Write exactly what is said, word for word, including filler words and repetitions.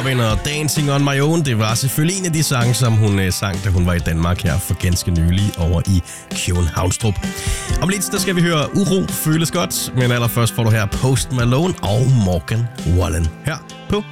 Marvin og Dancing on My Own. Det var selvfølgelig en af de sange, som hun øh, sang, da hun var i Danmark her for ganske nylig over i Københavnstrup. Om lidt, der skal vi høre Uro føles godt, men allerførst får du her Post Malone og Morgan Wallen her på